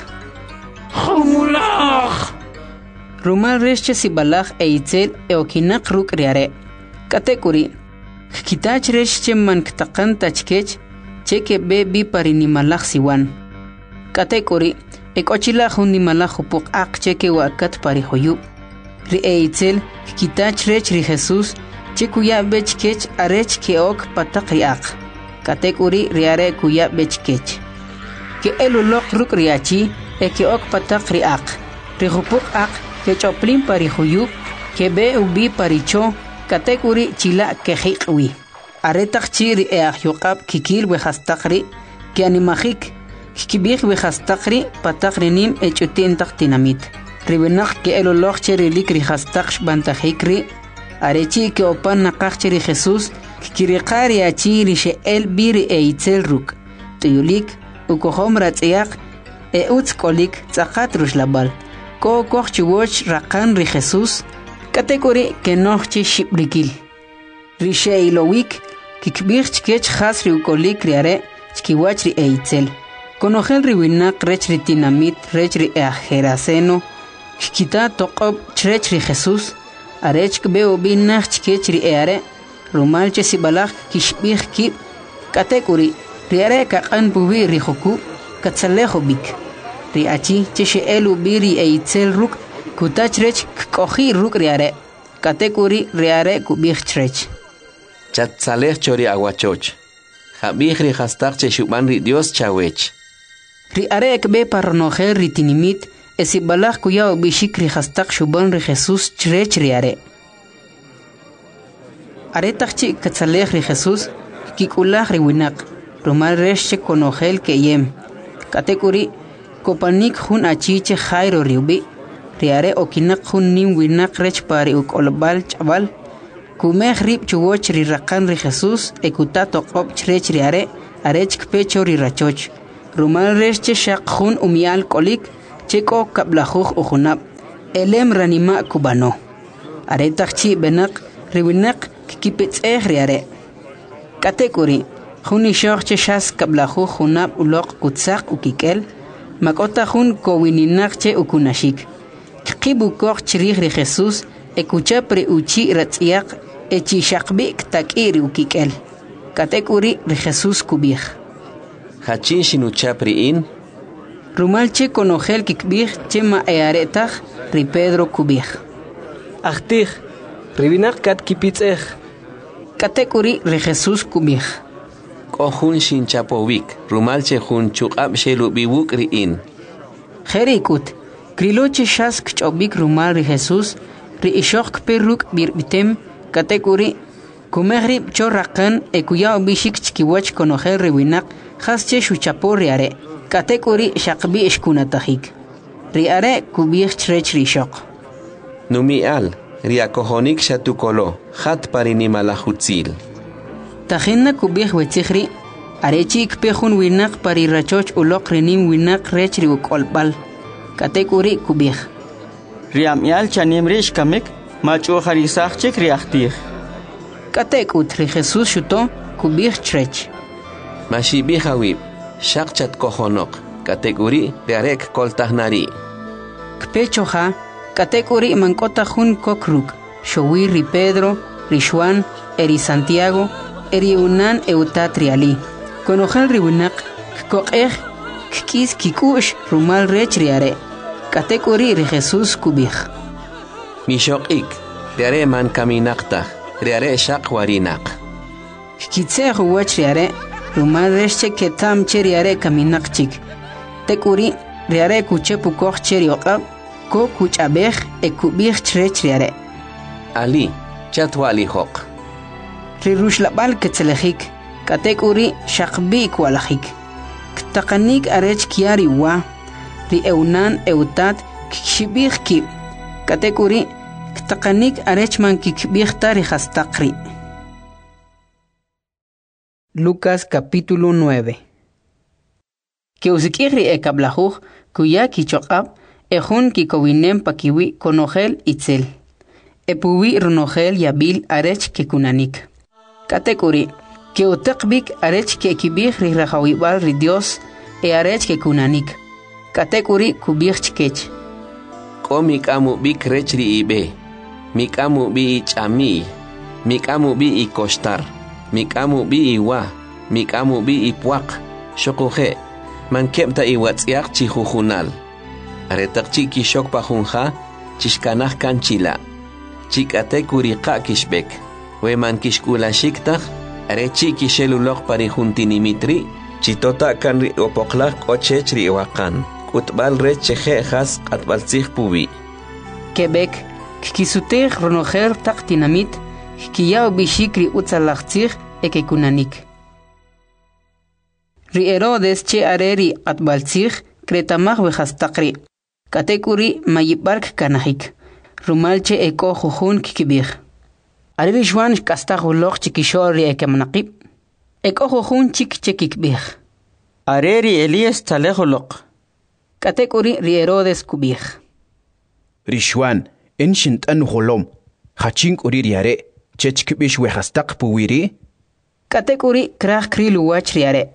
Humulach. rumal reche sibalaj e itzel eokinak ruk riare katekuri kitach reche man ktaqan tachkech cheke bebi parinimalaj siwan katekuri ekochila hunimalaj upuq aq cheke wakat parihoyu ri e itzel kitach rech ri Jesús chekuya bechkech arech keok pataq riaq katekuri riare kuya bechkech ke elulok ruk riachi e keok pataq riaq ri upuq aq ke choplin parihoyu ke be ubi paricho katekuri chila ke hiqwi aretaq chiri e ahyuqab kikil we hastaqri ke animajik kibij we hastaqri pataq rinim e chutin taq tinamit ribenaq ke elulok chiri likri hastaq bantajikri arechi ke opan naqaq chiri Jesús kiriqari achiri she el biri e itzel ruk tuyulik ukohom ratziyaq e utskolik tzaqat rushlabal ko koch woch raqan ri Jesús katekuri ke nochi shibrikil ri sheilowik kikbij chkech khas ri ukolik riare chkiwach ri e itzel konojel ri winaq rech ri tinamit rech ri ajeraceno kita toqob chrech ri Jesús arech kbeo binach chkech ri eare rumal che sibalaj kishbij kib katekuri riare kaqan bubi ri joku katzalejo bik ri achi che sheelu biri e itzel ruk kutach rech koji ruk riare katekuri riare kubij chrech chatzalej chori aguachoch jabij ri hastaq che shuban ri Dios chawech riare ekbe parnojer ri tinimit esibalaj kuya bishik ri hastaq shuban ri Jesús chrech riare aretachchi katzalej ri Jesús kikulaj ri winaq rumal resh konojel ke yem katekuri kopanik hun achiche Jairo riubi riare okinak hun nim winaq rech pari ukolbal chabal kumeh rib chuwoch ri raqan ri Jesús ekuta toqob chrech ri are arech kpecho ri rachoch rumal resh che shaqhun umial kolik cheko kablajuj ujunab elem ranima kubano are tachi benak riwinak kipets eh ri are katekuri juni shoch che shas kablajuj junab uloq kutsak ukikel makota jun kowininak che ukunashik kibu koch chrich ri Jesús ekucha pre uchi ratziak echi shaqbi takiri ukikel katekuri ri Jesús kubij hachin shinucha priin rumal che konogel kikbij che ma earetag ri Pedro kubij Achtij ribinak kat kipitzej katekuri ri Jesús kubij kohun shinchapovik rumal che jun chuqab shelu biwuk riin Jerikut kriloche shas kchobik rumal ri Jesús ri ishok perruk birbitem katekuri kumehri chorraqan ekuya bishik chkiwach konogel riwinak khasche shuchapor riare katekuri shaqbi ishkunatajik riare kubij chrech rishok numial riakohonik shatukolo khat parinimalahutzil tajinna kubij wetsikhri arechi ikpejun winak parirachoch uloq rinim winak rech riukolbal katekuri kubij riamial chanimrish kamek machu kharisachchik riachtij katekut ri Jesús shuto kubij chrech mashibi hawib shaqchat kohonok katekuri riarek koltahnari kpechoja katekuri mankota jun kokruk showi ri Pedro ri Juan eri Santiago eri unan eutatriali konojal ri winak koqej kis kikush rumal rech riare katekuri ri Jesús kubij mishoqik riare man kaminaqta riare shaq warinak kitse huwach riare rumal rech ketam che riare kaminaqchik tekuri riare kuche pukoch cherioqab ko kuchabej ekubij chrech riare ali chatwali hoq ri rushlabal ketzelejik katekuri shaqbi kwalajik ktaqanik arech kiari wa ri eunan eutat kshibij ki katekuri ktaqanik arech man kikbij tari hastaqri Lucas capítulo nueve que usikiri ekablajuj kuya kichoqab ejun kikowinem pakiwi konogel itzel epuwi runogel yabil arech kekunanik katekuri que utaqbik arech kekibij ri rajawibal ri Dios e arech kekunanik katekuri kubij chkech ko mikamu bik rech ri ibe mikamu bi chami mikamu bi ikostar mikamu bi iwa mikamu bi ipuaq shokoje man kebta iwatsiaq chihujunal aretaqchi kishok pajunja chishkanaj kanchila chikatekuri qa kishbek we man kishkulashiktaj arechi kisheluloq parijuntinimitri chitota kanri opoqlaq ochech ri waqan kutbal rech cheje jas qatbaltzij pubi Quebec kikisutej ronojer taqtinamit kiyaw bishikri utzalaqtzij ekekunanik ri Herodes che areri qatbaltzij kretamaj wejastaqri katekuri mayibark kanajik rumal che eko jujun kikibij areri Juan kastajuloq chikishori ekemnaqib eko jujun chik chekikbij areri Elías talejoloq katekuri ri Herodes kubij ri Juan enshint an holom khachink uri riare chechkibish wehastaq puwiri katekuri kraj kriluwach riare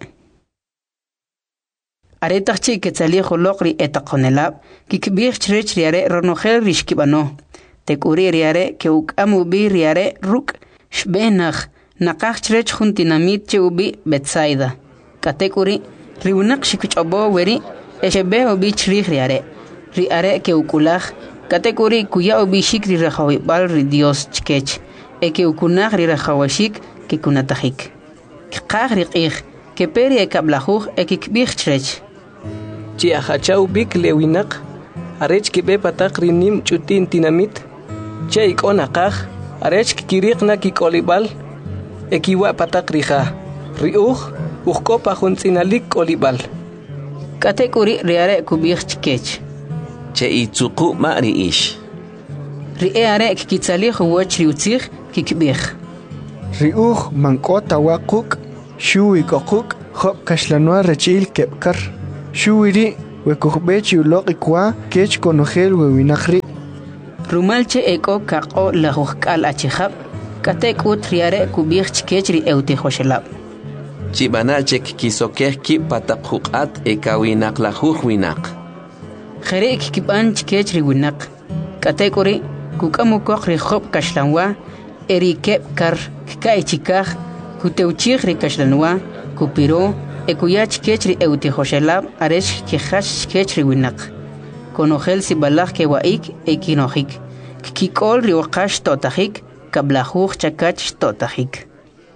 aretaqchi ketzali joloq ri etaqonelab kikbij chrech riare ronogel rishkibano tekuri riare ke ukamu bi riare ruk shbenaj naqaj chrech juntinamit che ubi Betsaida katekuri riunaq shikchobo weri eshebe ubi chrij riare riare ke ukulaj katekuri kuya ubi shikri rajawibal ri Dios chkech eke ukunaj ri rajawashik ke kunatajik qaj riqij ke peri ekablajuj ekikbij chrech chi ajachau bik lewinak arech kibe pataq rinim chutin tinamit che ikonaqaj arech kiriqna kikolibal ekiwa pataq rija riuj ujkopa juntzinalik kolibal katekuri riare kubij chkech che itzuqu ma'ri ish ri are kitzali huwach riutzij kikbih. Riuj mankota waquk, shuwi kokuk, hop kashlanua rechil kepkar. Shuwiri wekujbechi uloqikwa kech konojel wewinakri. Rumalche eko kako lahujkal achihab, katek ut riare kubih chikechri euti hoshelab. Chibanachek kisokeh ki patakukat ekawinak lahuj winak. Jere kikiban chikechri winak. Katek uri kukamukok rihob kashlanwa, eri kepkar kai chikaj, kuteuchig rikashlanwa, kupiro, ekuya chikechri euti hoshelab, aresh kihash chikechri winak. Konojel si balaj ke waik ekinojik. Kikol riwakash totajik, kablajuj chakach totajik.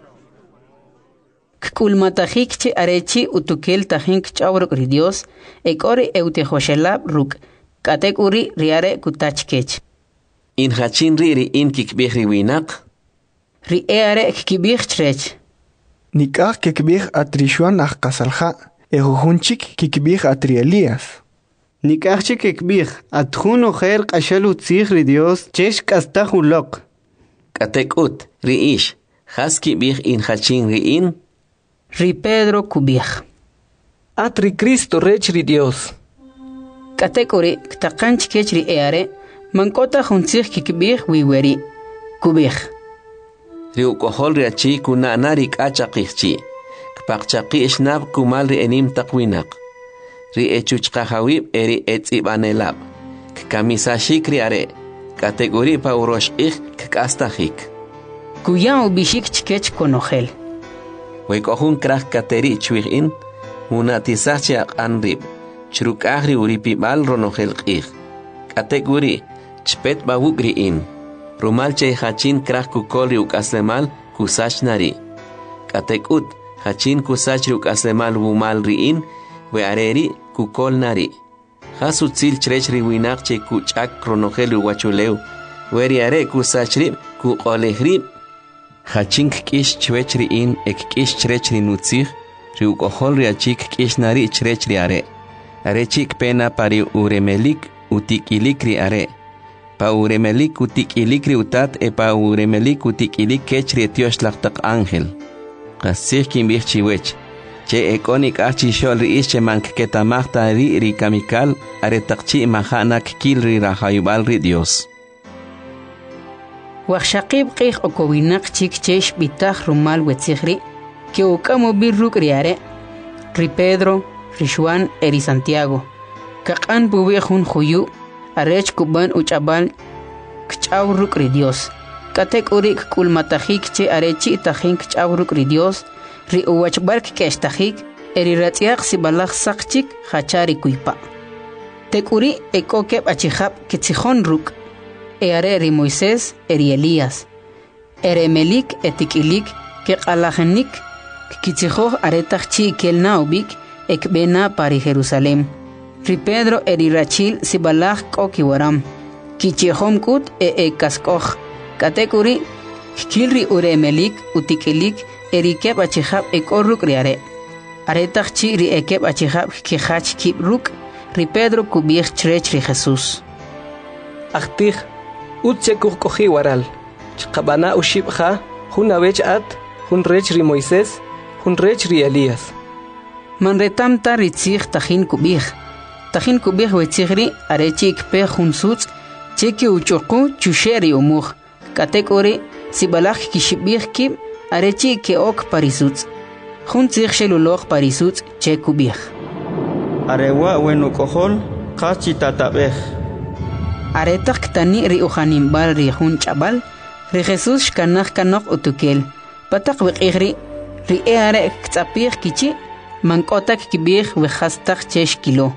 Kkulmatajik che arechi utukel tajink chawruk ri Dios, ekori eutejoshelab ruk, katek uri riare kutachkech. In hachin ri ri in kikbih ri winak? Ri eare kikbih chrech. Nikah kikbih atrishuan aj kasalja, ejujunchik kikbih atri Elías. Nikahchi kikbih atjun ojer qashalu tzig ri Dios chesh kastajulok. Katek ut ri ish, has kibih in hachin ri in? Ri Pedro kubih. Atri Cristo rech ri Dios. Katekori ktakanch kech ri eare, mankota juntzig kikbih wiweri. Kubih. Ri ukohol ri achi kuna anarik achaqihchi. Kpaqchaqi ishnab kumal ri enim taqwinak. Ri echuchqahawib eri etzibanelab. Kamisashik ri are. Kategori pa uroshqih k'astajik. Kuya ubishik chkech konojel. Wekohun kraj kateri chwigin, munatisach anrib. Chrukahri uripibal ronojel qih. Kategori chpet bawugri in. Rumalche hachin kraj kukol ukaslemal kusach nari. Katekut hachin kusach ukaslemal bumal riin, we areri kukol nari. Hasutzil chrech riwinak che kuchak ronojel uwachuleu. Weri are kusachrib kukolehrib. Hachink kish chwechri in ek kish chrechri nutzig, riukohol riachik kish nari chrechri are. Are chik pena pari uremelik utikilik ri are. Pa uremelik utikilik ri utat e pa uremelik utikilik kechri etiosh lachtak ángel. Kasih kimbich chiwech. Che ekonik achi shol ri ische mank ketamachta ri ri kamikal are takchi mahanak kil ri rahayubal ri Dios. Wachshaqib qih okowinak chik chesh bitaj rumal wetzigri, que ukamo birruk riare, ri Pedro, ri Juan eri Santiago, kaqan bubejun juyu, arech kuban uchabal, kchawruk ri Dios, katek urik kulmatajik che arechi tajin kchawruk ri Dios, ri uwachbark keshtajik, eri ratiak si balaj sakchik hachari kuipa. Tekuri ekokeb achihab kitzihon ruk, Eare ri Moisés eri Elías. Ere melik etikilik ke qalajenik kitzihoj aretach chi kelna ubik ekbena pari Jerusalem. Ri Pedro eri Rachil sibalaj kokiwaram. Kichihom kut e e kaskoj. Katekuri kilri ure melik utikilik eri keb achihab ekorruk riare. Aretach chi ri ekeb achihab kihach kibruk ri Pedro kubich chrech ri Jesús. Achtih Utse kukohi waral. Chkabana ushibha, hun avech at, hun rech ri Moisés, hun rech ri Elías. Manretam ta ritzig tajin kubih. Tajin kubih wetzigri arechik pe hun sutz, cheki uchoku chusheri umuj. Katekori sibalach kishibih kib arechi ke ok parisutz. Hun tzig sheluloj parisutz che kubih. Arewa wenu kohol, kachi tatabeh. Aretak tani ri ujanimbar ri jun chabal, ri Jesús shkanaj kanok utukel. Patak wiqigri, ri eare ktzapih kichi, mankotak kibih wehastak chesh kilo.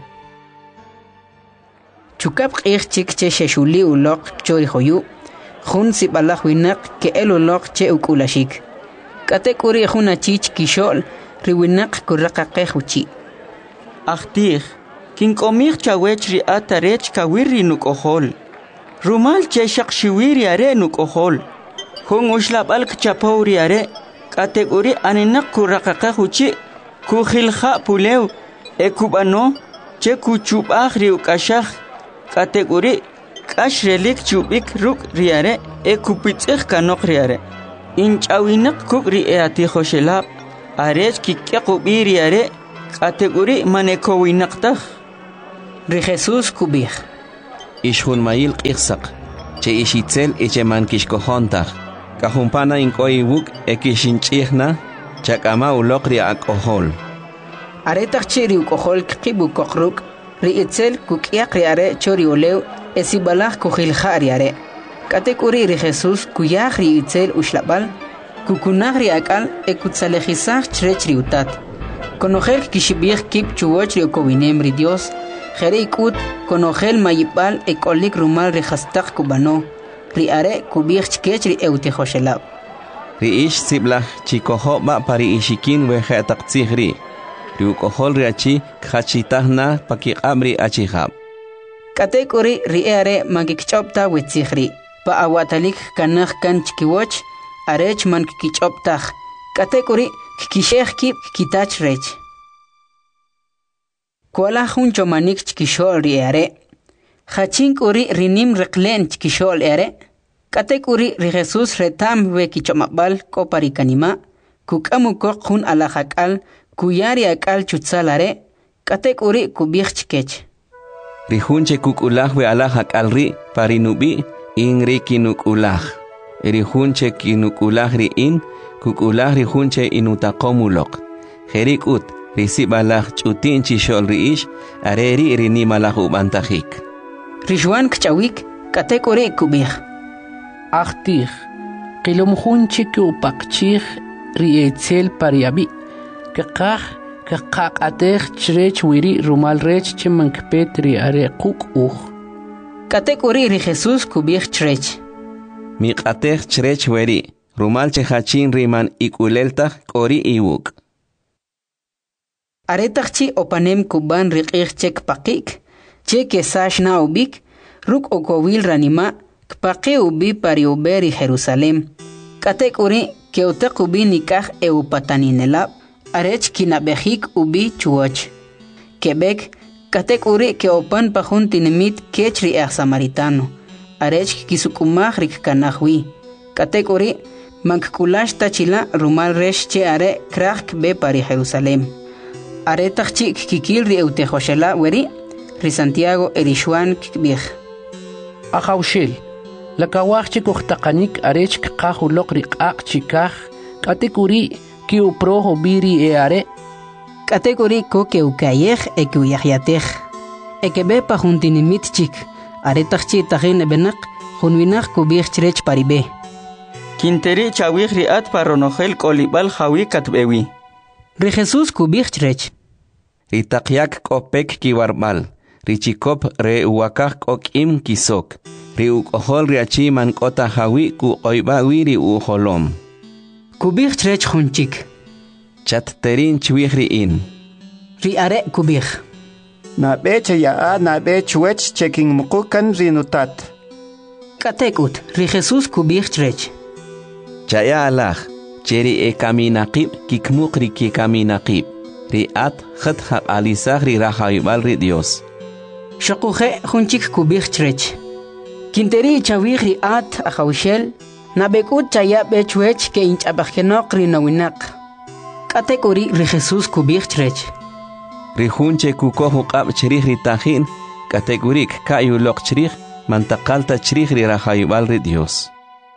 Chukab qih chik che sheshuli ulok chori hoyu, jun sibalaj winak ke el ulok che ukulashik. Katek uri jun achich kishol, ri winak kurraqaqeh uchi. Achtih. Kin komir chawech ri atarech kawiri nukohol. Rumal che shakshiwiri are nukohol. Hon ushlabal kchapauri are. Kategori aninak kurakaka huchi. Kuhilha pulew. Ekubano. Che kuchubah ri ukashah. Kategori Kash relik chubik ruk riare e kupitsikh kanok riare. Inchawinak kuk ri e ati khoshelab. Arej kikke kubi riare kategori manekowinaktakh. Ri Jesús kubih. Ishun mayil q'iqsaq. Che ishitzel eche man kishkohontaq. Kahumpana inkoy wuk e kishinch'ihna. Chakama uloq ri akohol. Aretaq chiri ukohol kibu kokruk. Ri itzel kukiak riare chori olew. Esibalaj kuhilja riare. Katekuri ri Jesús kuyaj ri itzel ushlabal. Kukunaj ri akal e kutsalejizaj chrech ri utat. Konojel kishibij kip chuwoch ri okowinem ri Dios. Jere ikut konojel mayipal e kolik rumal ri hastak kubano. Ri are kubij chkech ri eutejoshelab. Ri ish siblaj chikoho ba pari ishikin weje taqtzihri. Ri ukohol ri achi khachitajna pakiqabri achihab. Katekuri ri are magikchopta wetzihri. Pa awatalik kanaj kan chkiwoch. Arech man kikichoptaj. Katekuri kikishej kip kitach rech. Kuala juncho manik chkishol ri are. Hachink uri rinim reklen chkishol are. Katek uri ri Jesús retam we kichomabal kopari kanima. Kukamu kok hun alahakal kuyari akal chutsalare. Katek uri kubich chkech. Rihunche kukulaj we alahakal ri parinubi inri kinukulaj. Rihunche kinukulaj ri in kukulaj rihunche inutakomulok. Jerikut risibalaj chutin chishol ri ish areri rinimalaj ubantajik. Rishwan kchawik katek uri kubich. Achtih, kilomhunchi kupakchih rietzel pariabi, kakah kakak ateh chrech wiri rumal rech chimankpet ri are kuk uh. Katek uri ri Jesús kubich chrech. Miqateh chrech wiri rumal chehachin riman ikuleltaj kori iwuk. Aretachchi opanem kuban riqih chek pakik, che kesash na ubik, ruk okowil ranima. Kpaqe ubi pari uberi Jerusalem. Katek uri ke utak ubi nikah e upataninelab. Arech kinabehik ubi chuoch. Quebec, katek uri ke opan pahun tinimit kechri e samaritano. Arech kisukumah rik kanahwi. Katek uri mankulash tachila rumal resh che are krach be pari Jerusalem. Are tachchi kikil ri eutejoshela weri, ri Santiago erishuan kikbih. Ajaushil. La kawachik uchtakanik arech kakahulok rikak chikah katekuri ki uproho biri e are katekuri ko ke ukayej e ku yahyatej e ke be pa juntinimit chik are tachchi tahin benak junwinak kubih chrech paribe Kinteri chawih riat paronojel kolibal jawi katbewi Ri Jesús kubih chrech Ritaqyak kopek kiwarbal Richikop re uwakak okim kisok Ri ukohol riachi man kota hawi ku oiba wiri uholom. Kubih chrech hunchik. Chat terin chwih ri in. Ri are kubih. Na beche ya a na bech wech checking mukukan rinutat. Katekut, ri Jesús kubih chrech. Chaya alaj, cheri e kaminaqib kikmuk ri ki kaminaqib. Ri at khat haq alisah ri rahayubal ri Dios. Shakuhe hunchik kubih chrech. Kinteri chawihri at ajaushel, nabekut chaya bechwech ke inch abajkenok rinawinak. Katekuri ri Jesús kubich chrech. Rihunche kukohu qab chrih ri tajin, kategurik kayulok chrih, mantakalta chrih ri rahayubal ri Dios.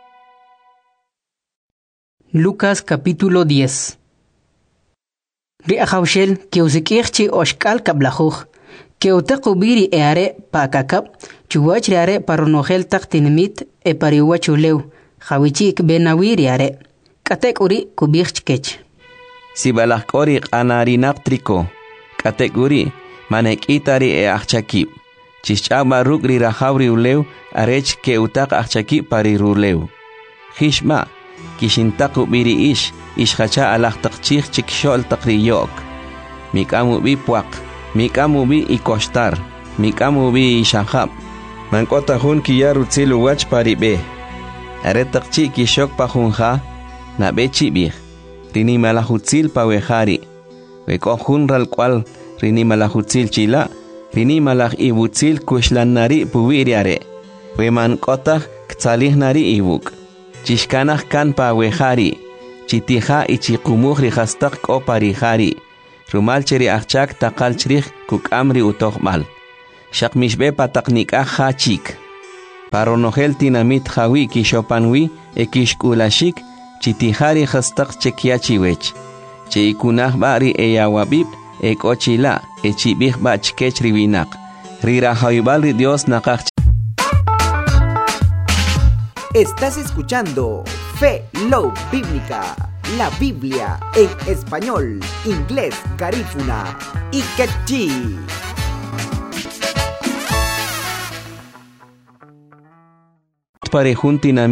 Lucas capítulo diez. Ri ajaushel ke usikirchi oshkal kablajuj. Que utakubiri e are pa kakap, chuwach are paronogel taktinimit e pariwachuleu, jawichik benawiri are. Katek uri kubich kech. Si balakori anarinak triko, katek uri manek itari e achakip. Chichaba rukri rahabri uleu, arech ke utak achakip pari ruleu. Hishma, kishintaku biri ish, ishhacha alak takchich chikshol takriyok. Mikamu bi puak. Mikamu bi ikostar, mikamu bi ishahab. Mankota hun kiyaru tsilu wach paribe. Aretakchi kishok pahunha, na bechi bih. Rini malahutsil pawehari. Weko hun ral kwal rini malahutsil chila, rini malah ibutsil kushlanari puwiriare. weman kotah ktzalihnari ibuk. Chishkanah kan pawehari, chitija ichikumuhri hastak o parihari. Rumal cheri achak takal chrih kukamri utohmal. Shakmishbe pataknik hachik. Paronohel tinamit hawi kishopanwi ekishkulashik, chitihari hastak chekiachiwech. Cheikunah bari eyawabib ekochila echibih bachkech riwinak. Rira haibal Dios nakach. Estás escuchando Fe Love Bíblica, la Biblia en español, inglés, garífuna y quechí. Parejuntina